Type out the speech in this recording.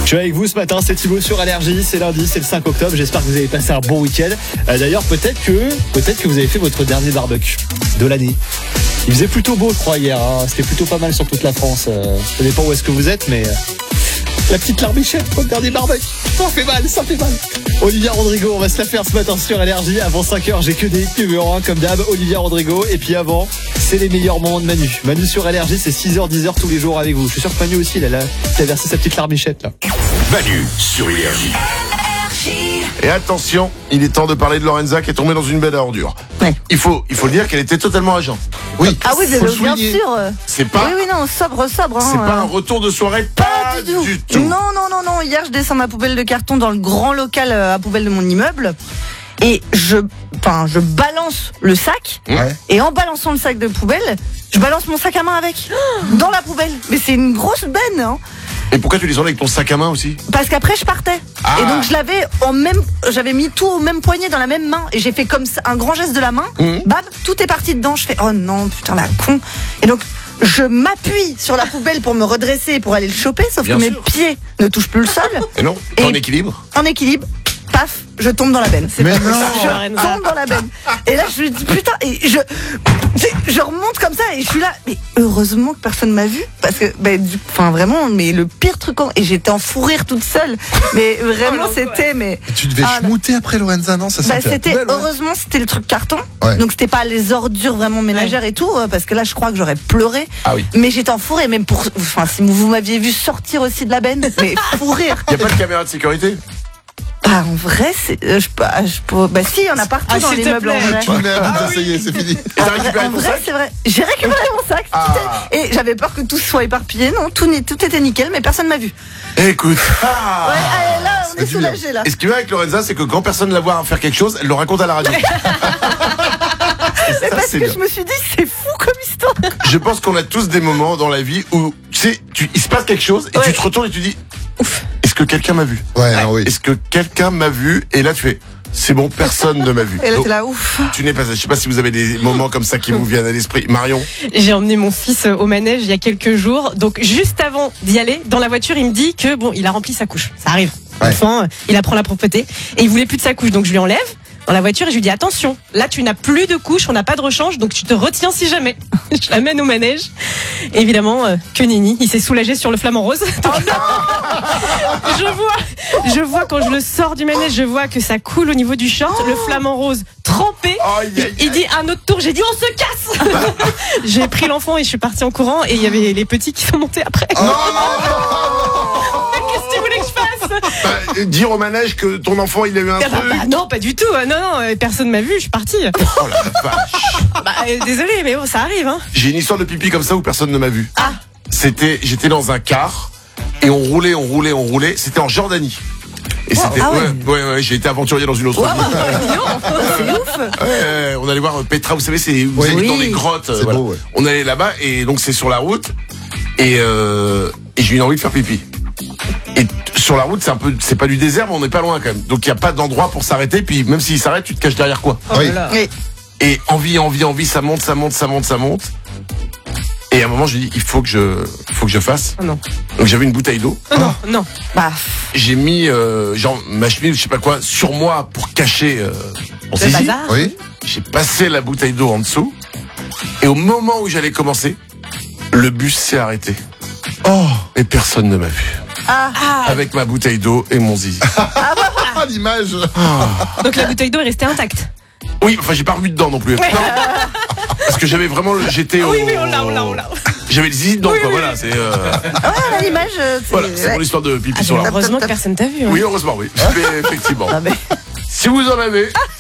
suis avec vous ce matin, c'est Thibaut sur Allergie, c'est lundi, c'est le 5 octobre, j'espère que vous avez passé un bon week-end. D'ailleurs, peut-être que vous avez fait votre dernier barbecue de l'année. Il faisait plutôt beau, je crois, hier, hein. C'était plutôt pas mal sur toute la France. Ça dépend où est-ce que vous êtes, mais la petite larmichette, votre dernier barbecue, ça fait mal. Olivia Rodrigo, on va se la faire ce matin sur Allergie. Avant 5h, j'ai que des hits numéro 1 comme d'hab, Olivia Rodrigo. Et puis avant, c'est les meilleurs moments de Manu. Manu sur Allergie, c'est 6h, 10h tous les jours avec vous. Je suis sûr que Manu aussi, il a versé sa petite larmichette là. Manu sur Énergie. Et attention, il est temps de parler de Lorenza qui est tombée dans une benne à ordures. Ouais. Il faut le dire qu'elle était totalement agent. Oui. Ah oui, faut le bien souligner. sûr. C'est pas, Oui, non, sobre. c'est pas un retour de soirée, pas du tout. Non. Hier, je descends ma poubelle de carton dans le grand local à poubelle de mon immeuble. Et je balance le sac. Ouais. Et en balançant le sac de poubelle, je balance mon sac à main avec. Dans la poubelle. Mais c'est une grosse benne, hein. Et pourquoi tu descendais avec ton sac à main aussi? Parce qu'après je partais. Ah. Et donc j'avais mis tout au même poignet dans la même main et j'ai fait comme ça, un grand geste de la main. Bam, tout est parti dedans. Je fais oh non putain la con. Et donc je m'appuie sur la poubelle pour me redresser pour aller le choper, sauf Bien que sûr. mes pieds ne touchent plus le sol. Et non, Et- en équilibre. En équilibre, paf, je tombe dans la benne. Mais non. Je tombe dans la benne. Et là je me dis putain et je remonte comme ça et je suis là. Mais heureusement que personne m'a vu parce que vraiment mais le pire truc et j'étais en fou rire toute seule. Mais vraiment c'était mais Tu devais Ah, schmouter après Lorenza, non? Ça bah, fait la c'était poubelle, ouais. heureusement c'était le truc carton, Ouais. donc c'était pas les ordures vraiment ménagères et tout, parce que là je crois que j'aurais pleuré. Ah oui. Mais j'étais en fou rire, même si vous m'aviez vu sortir aussi de la benne, mais fou rire. Y a pas de caméra de sécurité? Bah en vrai si il y en a partout dans s'il te l'immeuble en plaît. vrai. Tu mets ça y est, c'est fini. Et t'as récupéré En ton vrai, sac? c'est vrai. J'ai récupéré mon sac. Ah. Et j'avais peur que tout soit éparpillé. Non, tout était nickel, mais personne m'a vu. Écoute. Ouais, allez, là, on est du bien. soulagés là. Et ce qui va avec Lorenza, c'est que quand personne la voit faire quelque chose, elle le raconte à la radio. Et ça, Parce c'est que bien. je me suis dit, c'est fou comme histoire. Je pense qu'on a tous des moments dans la vie où, tu sais, il se passe quelque chose et Ouais. tu te retournes et tu dis, est-ce que quelqu'un m'a vu? Ouais, non, oui. Est-ce que quelqu'un m'a vu? Et là, tu fais, c'est bon, personne ne m'a vu. Et là, Donc, t'es là, ouf. tu n'es pas, je sais pas si vous avez des moments comme ça qui vous viennent à l'esprit. Marion? J'ai emmené mon fils au manège il y a quelques jours. Donc, juste avant d'y aller, dans la voiture, il me dit que il a rempli sa couche. Ça arrive. Ouais. L'enfant, il apprend la propreté. Et il voulait plus de sa couche. Donc, je lui enlève dans la voiture et je lui dis attention, là, tu n'as plus de couche, on n'a pas de rechange, donc tu te retiens si jamais. Je l'amène au manège. Et évidemment, que nenni, il s'est soulagé sur le flamant rose. Donc, je vois quand je le sors du manège, je vois que ça coule au niveau du short, le flamant rose trempé. Aïe, aïe, Il dit un autre tour, j'ai dit on se casse. J'ai pris l'enfant et je suis partie en courant et il y avait les petits qui sont montés après. Non, Qu'est-ce que tu voulais que je fasse? dire au manège que ton enfant, il a eu un truc. Non, pas du tout. Non, personne m'a vu, je suis partie. Oh la vache. Désolé, mais oh, ça arrive, hein. J'ai une histoire de pipi comme ça où personne ne m'a vu. Ah. J'étais dans un car et on roulait. C'était en Jordanie. Et c'était, ah ouais, j'ai été aventurier dans une autre vie. C'est ouf. Ouais, on allait voir Petra, vous savez, vous allez Oui. dans les grottes. C'est voilà. beau, ouais. On allait là-bas et donc c'est sur la route et j'ai eu envie de faire pipi. Et sur la route, c'est pas du désert, mais on n'est pas loin quand même. Donc il y a pas d'endroit pour s'arrêter. Puis même s'il s'arrête, tu te caches derrière quoi. Oui. Oui. Et envie, ça monte. Et à un moment, je dis, il faut que je fasse. Oh non. Donc j'avais une bouteille d'eau. Non. Bah, J'ai mis genre ma chemise, je sais pas quoi, sur moi pour cacher mon Le zizi. bazar. Oui. J'ai passé la bouteille d'eau en dessous. Et au moment où j'allais commencer, le bus s'est arrêté. Oh, et personne ne m'a vu. Avec ma bouteille d'eau et mon zizi. Ah, l'image. Donc la bouteille d'eau est restée intacte. Oui, enfin j'ai pas revu dedans non plus. Non. Parce que j'avais vraiment j'étais au. Oui, on l'a. J'avais le zizi dedans, quoi. Voilà, c'est à l'image, voilà, c'est mon histoire de pipi sur la route. Heureusement que personne t'a vu. Hein. Oui, heureusement, oui. Effectivement. Ah, mais- Si vous en avez,